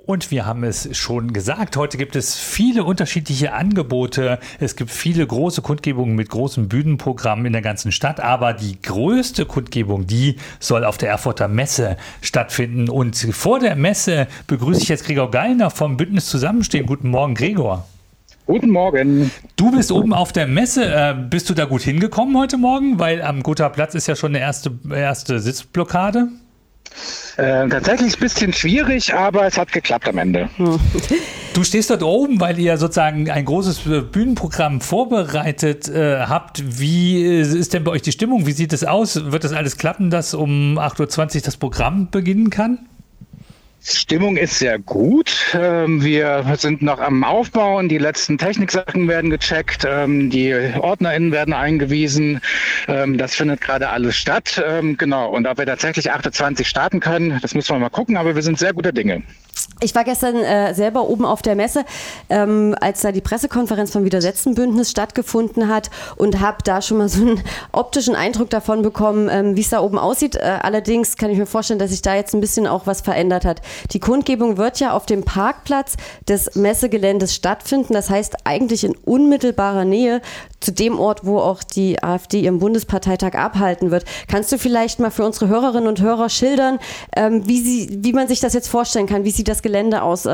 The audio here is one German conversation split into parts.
Und wir haben es schon gesagt, heute gibt es viele unterschiedliche Angebote. Es gibt viele große Kundgebungen mit großen Bühnenprogrammen in der ganzen Stadt. Aber die größte Kundgebung, die soll auf der Erfurter Messe stattfinden. Und vor der Messe begrüße ich jetzt Gregor Gallner vom Bündnis Zusammenstehen. Guten Morgen, Gregor. Guten Morgen. Du bist oben auf der Messe. Bist du da gut hingekommen heute Morgen? Weil am Gotha Platz ist ja schon eine erste Sitzblockade. Tatsächlich ein bisschen schwierig, aber es hat geklappt am Ende. Du stehst dort oben, weil ihr sozusagen ein großes Bühnenprogramm vorbereitet habt. Wie ist denn bei euch die Stimmung? Wie sieht es aus? Wird das alles klappen, dass um 8.20 Uhr das Programm beginnen kann? Die Stimmung ist sehr gut. Wir sind noch am Aufbauen. Die letzten Techniksachen werden gecheckt. Die OrdnerInnen werden eingewiesen. Das findet gerade alles statt. Genau. Und ob wir tatsächlich 8.20 Uhr starten können, das müssen wir mal gucken. Aber wir sind sehr guter Dinge. Ich war gestern selber oben auf der Messe, als da die Pressekonferenz vom Widersetzenbündnis stattgefunden hat und habe da schon mal so einen optischen Eindruck davon bekommen, wie es da oben aussieht. Allerdings kann ich mir vorstellen, dass sich da jetzt ein bisschen auch was verändert hat. Die Kundgebung wird ja auf dem Parkplatz des Messegeländes stattfinden. Das heißt eigentlich in unmittelbarer Nähe zu dem Ort, wo auch die AfD ihren Bundesparteitag abhalten wird. Kannst du vielleicht mal für unsere Hörerinnen und Hörer schildern, wie man sich das jetzt vorstellen kann? Wie sieht das Gelände aus?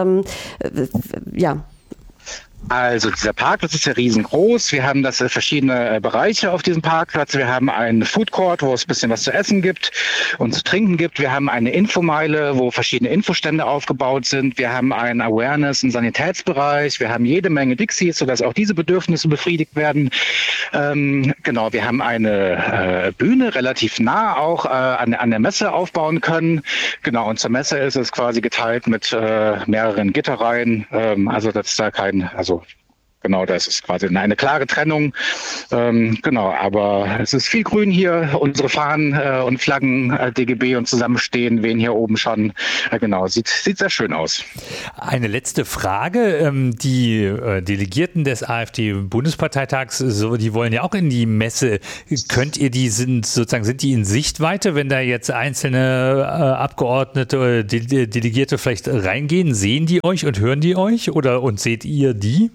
Also dieser Parkplatz ist ja riesengroß. Wir haben verschiedene Bereiche auf diesem Parkplatz. Wir haben einen Food Court, wo es ein bisschen was zu essen gibt und zu trinken gibt. Wir haben eine Infomeile, wo verschiedene Infostände aufgebaut sind. Wir haben einen Awareness- und Sanitätsbereich. Wir haben jede Menge Dixies, sodass auch diese Bedürfnisse befriedigt werden. Genau, wir haben eine Bühne relativ nah auch an der Messe aufbauen können. Genau, und zur Messe ist es quasi geteilt mit mehreren Gitterreihen. Also das ist da genau, das ist quasi eine klare Trennung. Genau, aber es ist viel Grün hier. Unsere Fahnen und Flaggen, DGB und Zusammenstehen wehen hier oben schon. Genau, sieht sehr schön aus. Eine letzte Frage. Die Delegierten des AfD-Bundesparteitags, die wollen ja auch in die Messe. Sind die in Sichtweite, wenn da jetzt einzelne Abgeordnete oder Delegierte vielleicht reingehen? Sehen die euch und hören die euch und seht ihr die?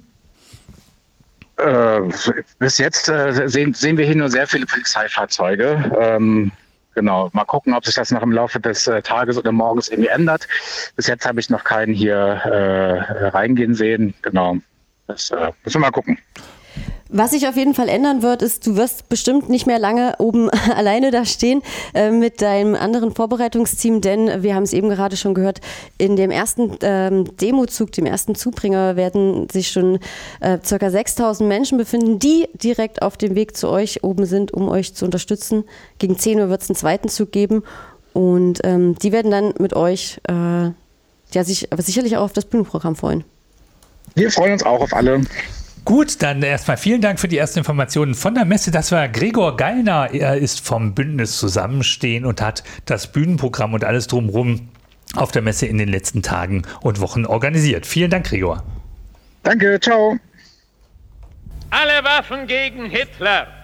Bis jetzt sehen wir hier nur sehr viele Polizeifahrzeuge. Genau, mal gucken, ob sich das noch im Laufe des Tages oder morgens irgendwie ändert. Bis jetzt habe ich noch keinen hier reingehen sehen. Genau, das müssen wir mal gucken. Was sich auf jeden Fall ändern wird, ist, du wirst bestimmt nicht mehr lange oben alleine da stehen mit deinem anderen Vorbereitungsteam, denn wir haben es eben gerade schon gehört, in dem ersten Demozug, dem ersten Zubringer, werden sich schon ca. 6.000 Menschen befinden, die direkt auf dem Weg zu euch oben sind, um euch zu unterstützen. Gegen 10 Uhr wird es einen zweiten Zug geben und die werden dann mit euch sich aber sicherlich auch auf das Bühnenprogramm freuen. Wir freuen uns auch auf alle. Gut, dann erstmal vielen Dank für die ersten Informationen von der Messe. Das war Gregor Gallner. Er ist vom Bündnis Zusammenstehen und hat das Bühnenprogramm und alles drumherum auf der Messe in den letzten Tagen und Wochen organisiert. Vielen Dank, Gregor. Danke, ciao. Alle Waffen gegen Hitler!